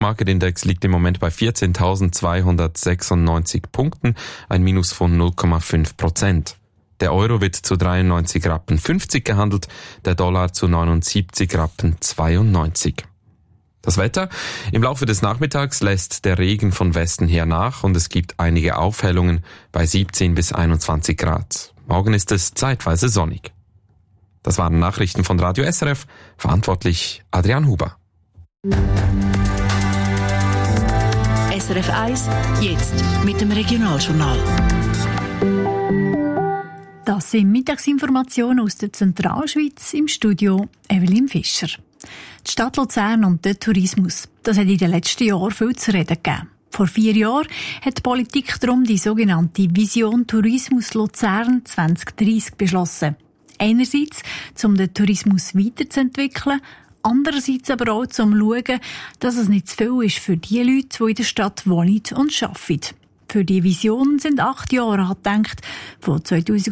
Marketindex liegt im Moment bei 14.296 Punkten, ein Minus von 0,5%. Der Euro wird zu 93,50 Rappen gehandelt, der Dollar zu 79,92 Rappen. Das Wetter. Im Laufe des Nachmittags lässt der Regen von Westen her nach und es gibt einige Aufhellungen bei 17 bis 21 Grad. Morgen ist es zeitweise sonnig. Das waren Nachrichten von Radio SRF, verantwortlich Adrian Huber. SRF 1, jetzt mit dem Regionaljournal. Das sind Mittagsinformationen aus der Zentralschweiz, im Studio Evelyn Fischer. Die Stadt Luzern und der Tourismus, das hat in den letzten Jahren viel zu reden gegeben. Vor 4 Jahren hat die Politik darum die sogenannte Vision Tourismus Luzern 2030 beschlossen. Einerseits, um den Tourismus weiterzuentwickeln, andererseits aber auch, um zu schauen, dass es nicht zu viel ist für die Leute, die in der Stadt wohnen und arbeiten. Für die Vision sind 8 Jahre angedacht, von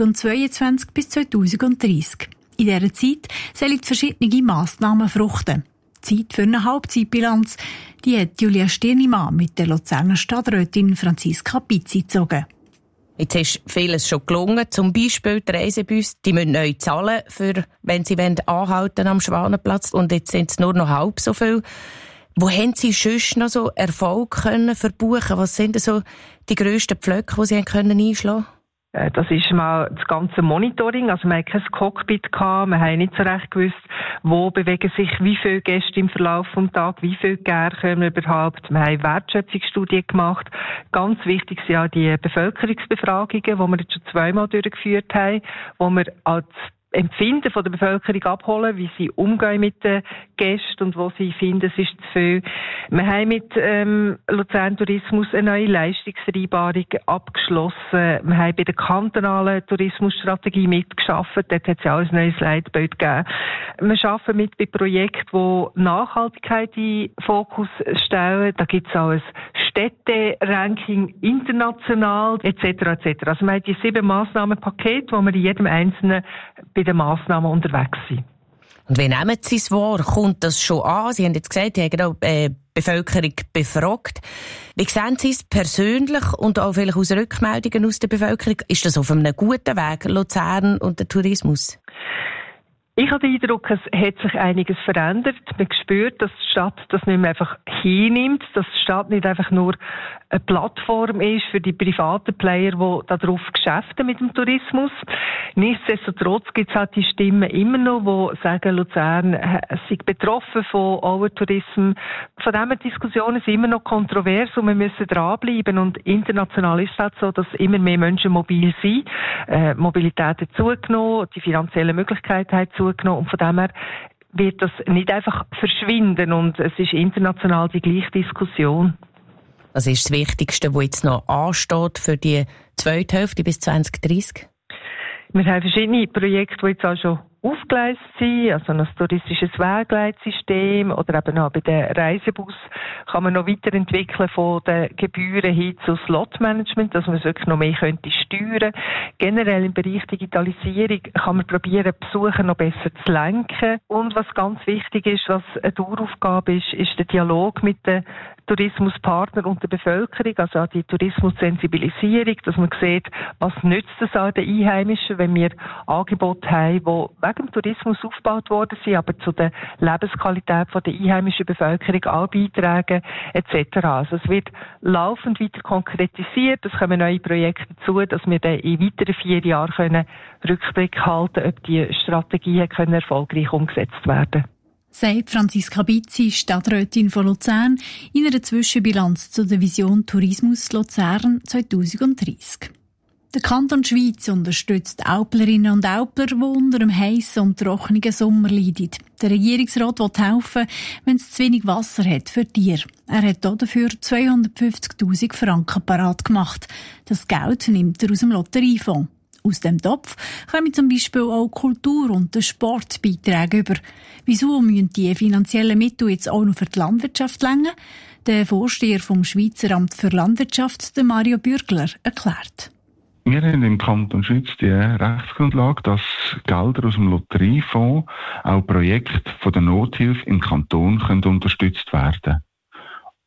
2022 bis 2030. In dieser Zeit sollen verschiedene Massnahmen fruchten. Die Zeit für eine Halbzeitbilanz, die hat Julia Stirnimann mit der Luzerner Stadträtin Franziska Pizzi gezogen. Jetzt ist vieles schon gelungen. Zum Beispiel die Reisebüsse, die müssen neu zahlen, wenn sie anhalten am Schwanenplatz. Und jetzt sind es nur noch halb so viel. Wo haben Sie sonst noch so Erfolg können verbuchen? Was sind denn so die grössten Pflöcke, die Sie einschlagen können? Das ist mal das ganze Monitoring. Also wir hatten kein Cockpit gehabt. Wir haben nicht so recht gewusst, wo bewegen sich wie viele Gäste im Verlauf des Tages, wie viele Gäste kommen überhaupt. Wir haben Wertschöpfungsstudien gemacht. Ganz wichtig sind ja die Bevölkerungsbefragungen, die wir jetzt schon 2-mal durchgeführt haben, wo wir als Empfinden von der Bevölkerung abholen, wie sie umgehen mit den Gästen und wo sie finden, es ist zu viel. Wir haben mit Luzern Tourismus eine neue Leistungsvereinbarung abgeschlossen. Wir haben bei der kantonalen Tourismusstrategie mitgearbeitet. Dort hat es ja auch ein neues Leitbild gegeben. Wir arbeiten mit bei Projekten, die Nachhaltigkeit in den Fokus stellen. Da gibt es auch ein Städte-Ranking international etc. etc. Also wir haben die 7 Massnahmenpakete, wo wir in jedem einzelnen bei den Massnahmen unterwegs sind. Und wie nehmen Sie es wahr? Kommt das schon an? Sie haben jetzt gesagt, Sie haben auch die Bevölkerung befragt. Wie sehen Sie es persönlich und auch vielleicht aus Rückmeldungen aus der Bevölkerung? Ist das auf einem guten Weg, Luzern und der Tourismus? Ich habe den Eindruck, es hat sich einiges verändert. Man spürt, dass die Stadt das nicht mehr einfach hinnimmt, dass die Stadt nicht einfach nur eine Plattform ist für die privaten Player, die darauf geschäften mit dem Tourismus. Nichtsdestotrotz gibt es halt die Stimmen immer noch, die sagen, Luzern sei betroffen von Overtourismus. Von diesen Diskussionen sind immer noch kontrovers und wir müssen dranbleiben. Und international ist es halt so, dass immer mehr Menschen mobil sind. Mobilität hat zugenommen, die finanziellen Möglichkeiten haben zugenommen. Und von dem her wird das nicht einfach verschwinden und es ist international die gleiche Diskussion. Was ist das Wichtigste, was jetzt noch ansteht für die zweite Hälfte bis 2030? Wir haben verschiedene Projekte, die jetzt auch schon aufgeleistet sind, also ein touristisches Wegleitsystem oder eben auch bei den Reisebus kann man noch weiterentwickeln von den Gebühren hin zu Slotmanagement, dass man es wirklich noch mehr könnte steuern. Generell im Bereich Digitalisierung kann man probieren, Besucher noch besser zu lenken. Und was ganz wichtig ist, was eine Daueraufgabe ist der Dialog mit den Tourismuspartnern und der Bevölkerung, also auch die Tourismussensibilisierung, dass man sieht, was nützt es auch den Einheimischen, wenn wir Angebote haben, die wegen dem Tourismus aufgebaut worden sind, aber zu der Lebensqualität der einheimischen Bevölkerung auch beitragen, etc. Also es wird laufend weiter konkretisiert, es kommen neue Projekte dazu, dass wir dann in weiteren 4 Jahren können Rückblick halten, ob die Strategie können erfolgreich umgesetzt werden. Sagt Franziska Pizzi, Stadträtin von Luzern, in einer Zwischenbilanz zu der Vision Tourismus Luzern 2030. Der Kanton Schweiz unterstützt Auplerinnen und Aupler, die unter einem heissen und trockenen Sommer leiden. Der Regierungsrat will helfen, wenn es zu wenig Wasser hat für Tiere. Er hat dafür 250'000 Franken parat gemacht. Das Geld nimmt er aus dem Lotteriefonds. Aus dem Topf kommen zum Beispiel auch Kultur- und Sportbeiträge über. Wieso müssen die finanziellen Mittel jetzt auch noch für die Landwirtschaft reichen? Der Vorsteher vom Schweizer Amt für Landwirtschaft, Mario Bürgler, erklärt. Wir haben im Kanton Schweiz die Rechtsgrundlage, dass Gelder aus dem Lotteriefonds auch Projekte von der Nothilfe im Kanton können unterstützt werden.